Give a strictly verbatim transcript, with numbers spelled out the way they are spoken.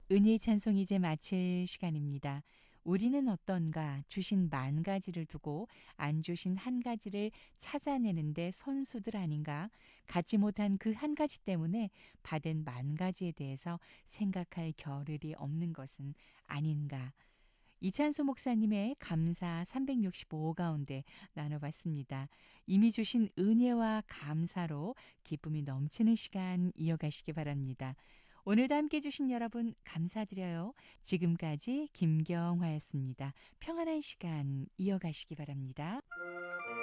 은혜의 찬송 이제 마칠 시간입니다. 우리는 어떤가 주신 만 가지를 두고 안 주신 한 가지를 찾아내는데 선수들 아닌가? 갖지 못한 그 한 가지 때문에 받은 만 가지에 대해서 생각할 겨를이 없는 것은 아닌가? 이찬수 목사님의 감사 삼백육십오 가운데 나눠봤습니다. 이미 주신 은혜와 감사로 기쁨이 넘치는 시간 이어가시기 바랍니다. 오늘도 함께 해주신 여러분 감사드려요. 지금까지 김경화였습니다. 평안한 시간 이어가시기 바랍니다.